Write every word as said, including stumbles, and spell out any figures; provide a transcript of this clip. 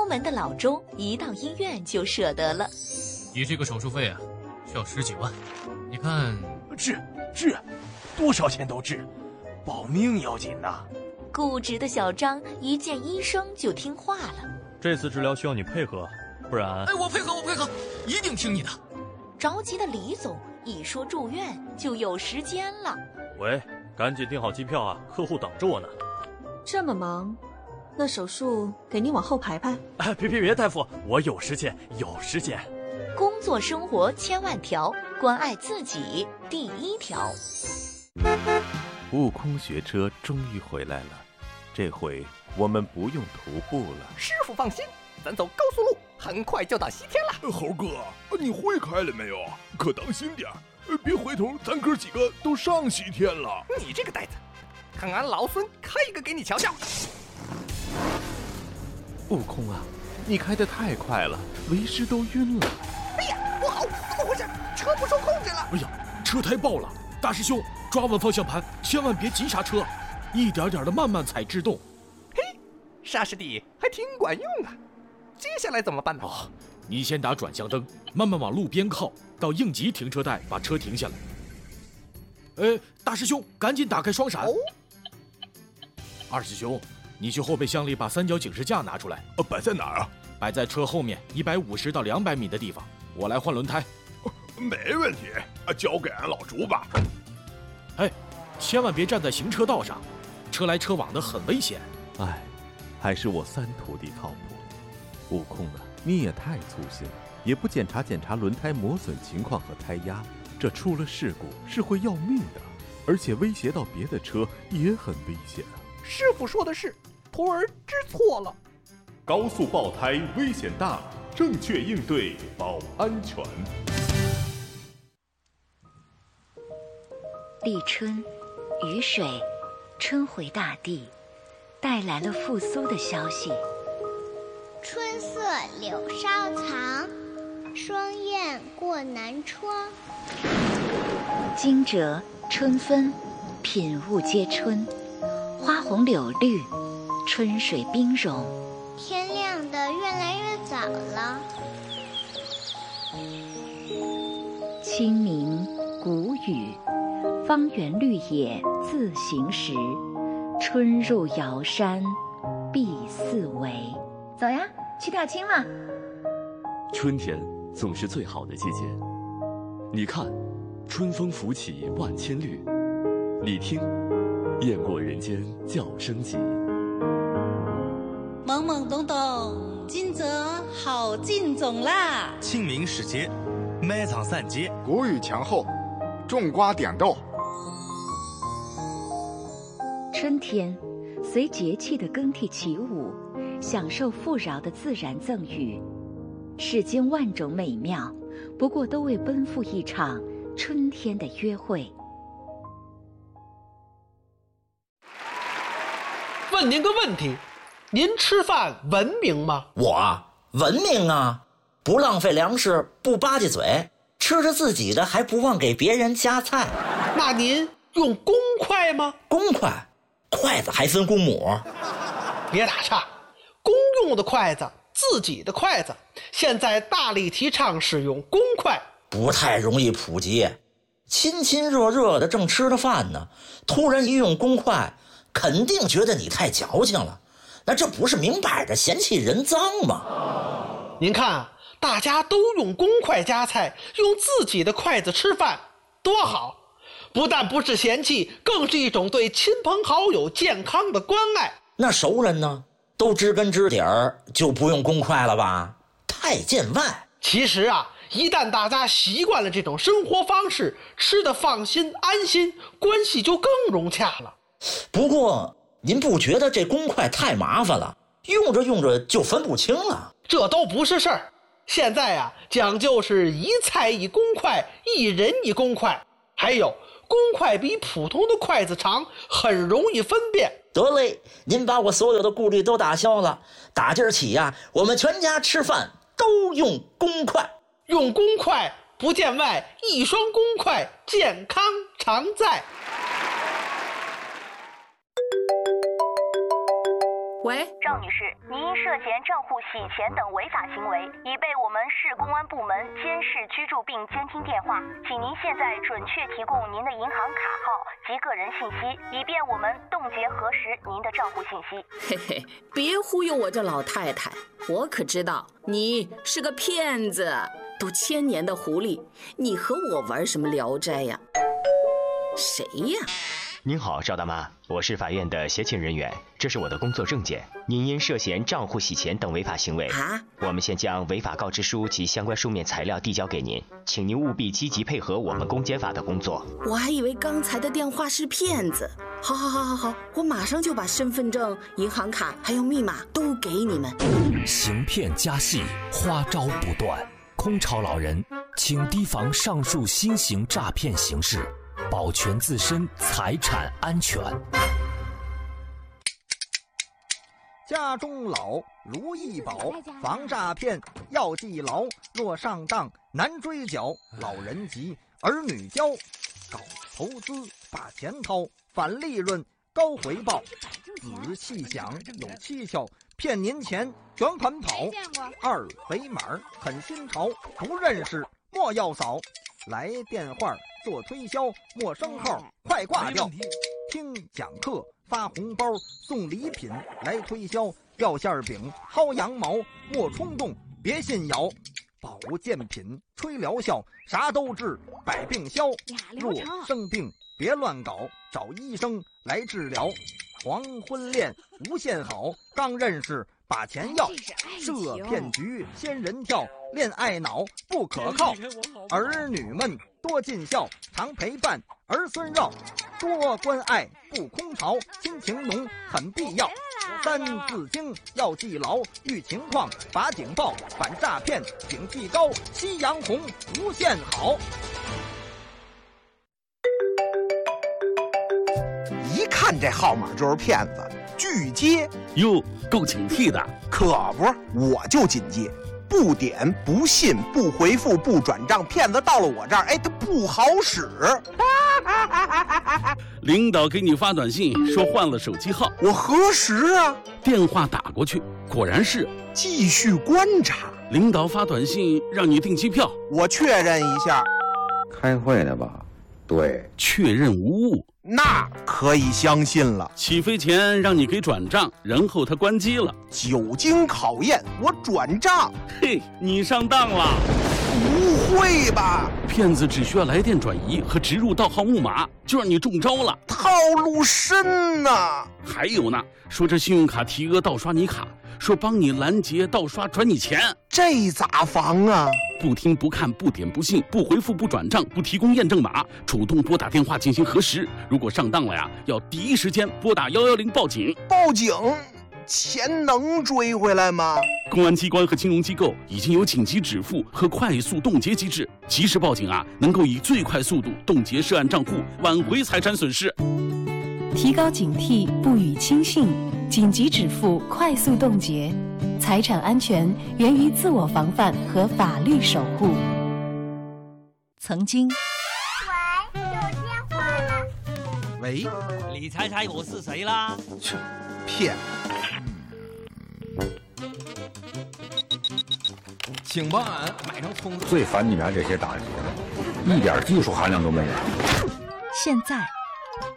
门的老周一到医院就舍得了。 你这个手术费啊，需要十几万，你看…… 治治，多少钱都治，保命要紧呐！ 固执的小张一见医生就听话了。 这次治疗需要你配合，不然…… 哎，我配合，我配合，一定听你的。 着急的李总一说住院就有时间了。 喂，赶紧订好机票啊，客户等着我呢。 这么忙，那手术给你往后排排。 哎，别别别，大夫，我有时间，有时间。 工作生活千万条，关爱自己第一条。 悟空学车终于回来了，这回我们不用徒步了。 师傅放心，咱走高速路，很快就到西天了。 猴哥，你会开了没有？可当心点，别回头咱哥几个都上西天了。 你这个呆子，看俺老孙开一个给你瞧瞧。 悟空啊，你开得太快了，为师都晕了。 哎呀，不好，怎么回事？车不受控制了！ 哎呀，车胎爆了！大师兄，抓稳方向盘，千万别急刹车，一点点的慢慢踩制动。 嘿，刹师弟还挺管用啊。接下来怎么办呢？ 哦，你先打转向灯，慢慢往路边靠，到应急停车带把车停下来。呃，大师兄，赶紧打开双闪。哦。二师兄，你去后备箱里把三角警示架拿出来。呃，摆在哪儿啊？摆在车后面一百五十到两百米的地方。我来换轮胎。 没问题，交给俺老朱吧。哎，千万别站在行车道上，车来车往的很危险。 哎，还是我三徒弟靠谱。悟空啊，你也太粗心了，也不检查检查轮胎磨损情况和胎压，这出了事故是会要命的，而且威胁到别的车也很危险啊。 师傅说的是，徒儿知错了。 高速爆胎危险大，正确应对保安全。 立春，雨水，春回大地，带来了复苏的消息。 春色柳梢藏，霜雁过南窗。 惊蛰春分，品物皆春，花红柳绿，春水冰融。 天亮得越来越早了。 清明谷雨，方圆绿野自行时，春入瑶山碧四围。走呀，去踏青了。 春天总是最好的季节，你看，春风拂起万千绿，你听，雁过人间叫声急。 懵懵懂懂，今则好进种啦！ 清明时节，买场散节， 谷雨前后，种瓜点豆。 春天，随节气的更替起舞，享受富饶的自然赠予。世间万种美妙，不过都为奔赴一场春天的约会。 问您个问题，您吃饭文明吗？ 我啊，文明啊，不浪费粮食，不吧唧嘴，吃着自己的还不忘给别人夹菜。 那您用公筷吗？ 公筷，筷子还分公母？ 别打岔，公用的筷子，自己的筷子，现在大力提倡使用公筷， 不太容易普及。亲亲热热的正吃着饭呢，突然一用公筷，肯定觉得你太矫情了。那这不是明摆着嫌弃人脏吗？ 您看，大家都用公筷夹菜，用自己的筷子吃饭，多好！不但不是嫌弃，更是一种对亲朋好友健康的关爱。 那熟人呢，都知根知底儿，就不用公筷了吧？太见外。 其实啊，一旦大家习惯了这种生活方式，吃得放心安心，关系就更融洽了。 不过您不觉得这公筷太麻烦了，用着用着就分不清了？ 这都不是事儿，现在啊讲究是一菜一公筷，一人一公筷，还有公筷比普通的筷子长，很容易分辨。 得嘞，您把我所有的顾虑都打消了。打今儿起呀、啊，我们全家吃饭都用公筷。 用公筷不见外，一双公筷健康常在。 喂， 赵女士，您因涉嫌账户洗钱等违法行为，已被我们市公安部门监视居住并监听电话，请您现在准确提供您的银行卡号及个人信息，以便我们冻结核实您的账户信息。 嘿嘿，别忽悠我这老太太，我可知道你是个骗子。都千年的狐狸，你和我玩什么聊斋呀？谁呀？ 您好，赵大妈，我是法院的协勤人员，这是我的工作证件。您因涉嫌账户洗钱等违法行为， 啊， 我们先将违法告知书及相关书面材料递交给您，请您务必积极配合我们公检法的工作。 我还以为刚才的电话是骗子。好好好好好，我马上就把身份证、银行卡还有密码都给你们。 行骗加戏，花招不断，空巢老人，请提防上述新型诈骗形式，保全自身财产安全。 家中老，如意宝，防诈骗要记牢。若上当难追缴，老人急，儿女教。搞投资把钱掏，返利润高回报。仔细想有蹊跷，骗您钱卷款跑。二维码很新潮，不认识莫要扫。来电话做推销，陌生号快挂掉。听讲课发红包送礼品来推销，掉馅饼薅羊毛莫冲动别信谣。保健品吹疗效啥都治百病消，若生病别乱搞，找医生来治疗。黄昏恋无限好，刚认识把钱要，设骗局仙人跳，恋爱脑不可靠。儿女们多尽孝，常陪伴儿孙绕，多关爱不空巢，亲情浓很必要。三字经要记牢，遇情况把警报，反诈骗警惕高，夕阳红无限好。 一看这号码就是骗子，拒接哟，够警惕的。 可不，我就紧接，不点不信不回复不转账，骗子到了我这儿，哎，他不好使。 领导给你发短信说换了手机号， 我核实啊， 电话打过去，果然是。 继续观察。 领导发短信让你订机票， 我确认一下。 开会呢吧？对， 确认无误。 那可以相信了。 起飞前让你给转账，然后他关机了。 久经考验，我转账。 嘿，你上当了。 不会吧？ 骗子只需要来电转移和植入盗号木马，就让你中招了。 套路深呐！ 还有呢，说这信用卡提额盗刷你卡，说帮你拦截盗刷转你钱， 这咋防啊？ 不听不看不点不信不回复不转账不提供验证码，主动拨打电话进行核实。如果上当了呀，要第一时间拨打一一零报警。 报警？钱能追回来吗？ 公安机关和金融机构已经有紧急止付和快速冻结机制，及时报警啊，能够以最快速度冻结涉案账户，挽回财产损失。 提高警惕，不予轻信，紧急止付，快速冻结。财产安全源于自我防范和法律守护。 曾经。 喂，有电话了。 喂， 你猜猜我是谁啦？ 切，骗。 请报案，买张葱。 最烦你们这些打劫的，一点技术含量都没有。 现在